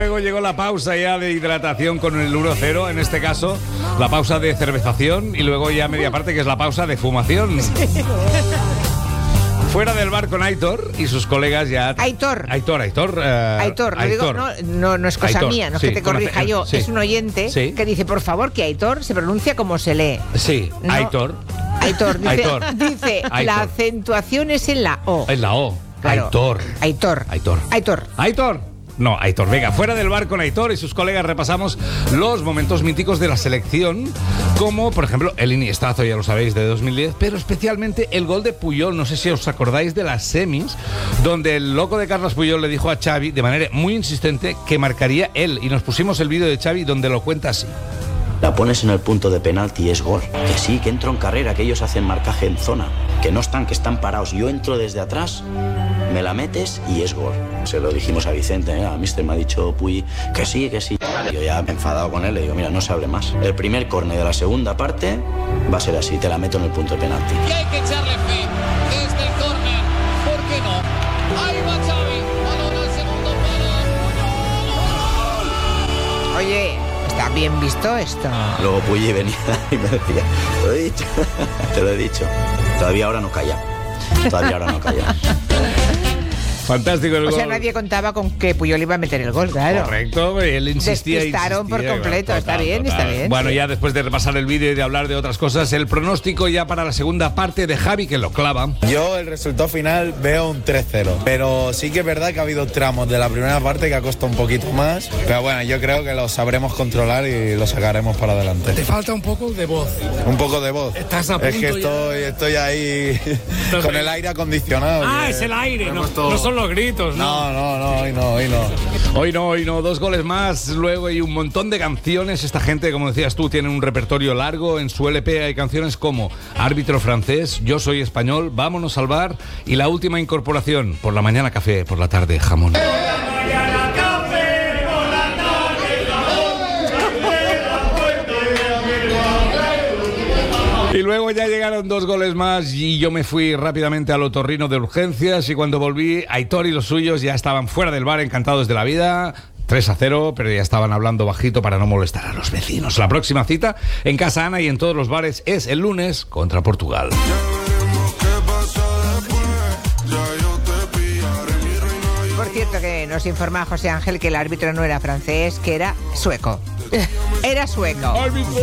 Luego llegó la pausa ya de hidratación con el 1-0, en este caso la pausa de cervezación y luego ya media parte que es la pausa de fumación. Fuera del bar con Aitor y sus colegas ya... Aitor, Aitor. Digo, no es cosa Aitor, mía, no es sí, que te corrija yo. sí. Es un oyente que dice, por favor, que Aitor se pronuncia como se lee. Sí, No, Aitor. Dice Aitor. la acentuación es en la O. Es la O. Claro. Aitor. No, Aitor. Venga, fuera del bar con Aitor y sus colegas repasamos los momentos míticos de la selección, como, por ejemplo, el Iniestazo, ya lo sabéis, de 2010, pero especialmente el gol de Puyol. No sé si os acordáis de las semis, donde el loco de Carles Puyol le dijo a Xavi, de manera muy insistente, que marcaría él. Y nos pusimos el vídeo de Xavi donde lo cuenta así. La pones en el punto de penalti y es gol. Que sí, que entro en carrera, que ellos hacen marcaje en zona. Que no están, que están parados. Yo entro desde atrás, me la metes y es gol. Se lo dijimos a Vicente, a Mister me ha dicho Puy, que sí. Yo ya enfadado con él, le digo, mira, no se hable más. El primer córner de la segunda parte va a ser así, te la meto en el punto de penalti. Y hay que echarle fe desde el córner, ¿por qué no? Ahí va Xavi, balón al segundo palo. Oye, está bien visto esto. Luego Puy venía y me decía, te lo he dicho. Todavía ahora no calla. Fantástico el gol. O sea, nadie contaba con que Puyol iba a meter el gol, claro. Correcto, él insistía. Despistaron por completo, está bien. Bueno, sí. ya después de repasar el vídeo y de hablar de otras cosas, el pronóstico ya para la segunda parte de Javi, que lo clava. Yo el resultado final veo un 3-0, pero sí que es verdad que ha habido tramos de la primera parte que ha costado un poquito más, pero bueno, yo creo que lo sabremos controlar y lo sacaremos para adelante. Te falta un poco de voz. Un poco de voz. Estás a punto. Es que estoy ahí con el aire acondicionado. Es el aire, no son los gritos, ¿no? Hoy no. 2 goles más, luego hay un montón de canciones. Esta gente, como decías tú, tiene un repertorio largo. En su LP hay canciones como Árbitro francés, Yo soy español, Vámonos al bar y la última incorporación, Por la mañana café, por la tarde jamón. Y luego ya llegaron 2 goles más y yo me fui rápidamente al otorrino de urgencias y cuando volví, Aitor y los suyos ya estaban fuera del bar, encantados de la vida. 3-0, pero ya estaban hablando bajito para no molestar a los vecinos. La próxima cita en Casa Ana y en todos los bares es el lunes contra Portugal. Por cierto, que nos informa José Ángel que el árbitro no era francés, que era sueco. Era sueco.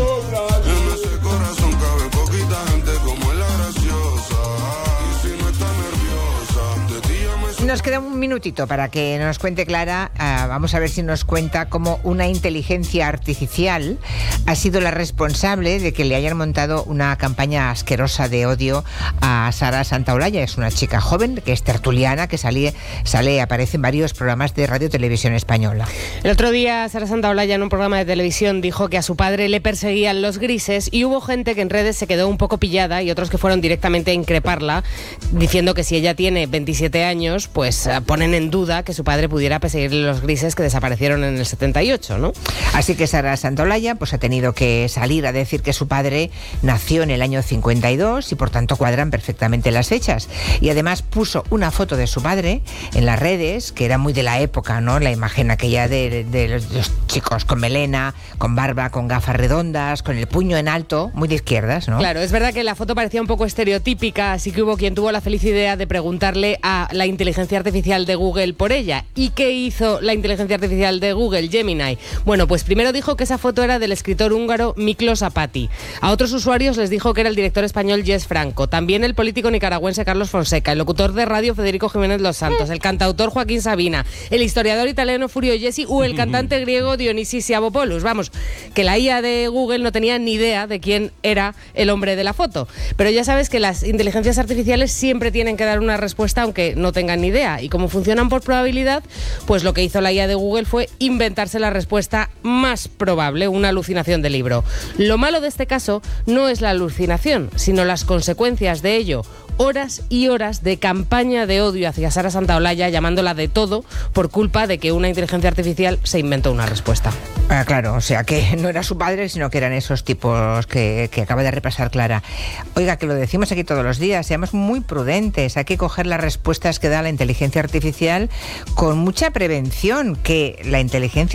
Nos queda un minutito para que nos cuente Clara. Vamos a ver si nos cuenta cómo una inteligencia artificial ha sido la responsable de que le hayan montado una campaña asquerosa de odio a Sara Santaolalla. Es una chica joven que es tertuliana, que aparece en varios programas de Radio Televisión Española. El otro día Sara Santaolalla en un programa de televisión dijo que a su padre le perseguían los grises y hubo gente que en redes se quedó un poco pillada y otros que fueron directamente a increparla diciendo que si ella tiene 27 años pues ponen en duda que su padre pudiera perseguirle los grises que desaparecieron en el 78, ¿no? Así que Sara Santaolalla pues ha tenido que salir a decir que su padre nació en el año 52 y por tanto cuadran perfectamente las fechas. Y además puso una foto de su padre en las redes, que era muy de la época, ¿no? La imagen aquella de los chicos con melena, con barba, con gafas redondas, con el puño en alto, muy de izquierdas, ¿no? Claro, es verdad que la foto parecía un poco estereotípica, así que hubo quien tuvo la feliz idea de preguntarle a la inteligencia artificial de Google por ella. ¿Y qué hizo la inteligencia artificial de Google, Gemini? Bueno, pues primero dijo que esa foto era del escritor húngaro Miklos Apati. A otros usuarios les dijo que era el director español Jess Franco, también el político nicaragüense Carlos Fonseca, el locutor de radio Federico Jiménez Los Santos, el cantautor Joaquín Sabina, el historiador italiano Furio Jesi o el cantante griego Dionisis Siavopoulos. Vamos, que la IA de Google no tenía ni idea de quién era el hombre de la foto. Pero ya sabes que las inteligencias artificiales siempre tienen que dar una respuesta aunque no tengan ni idea. Y como funcionan por probabilidad, pues lo que hizo la IA de Google fue inventarse la respuesta más probable, una alucinación de libro. Lo malo de este caso no es la alucinación, sino las consecuencias de ello. Horas y horas de campaña de odio hacia Sara Santaolalla, llamándola de todo por culpa de que una inteligencia artificial se inventó una respuesta. Ah, claro, o sea que no era su padre, sino que eran esos tipos que acaba de repasar Clara. Oiga, que lo decimos aquí todos los días, seamos muy prudentes, hay que coger las respuestas que da la inteligencia artificial con mucha prevención, que la inteligencia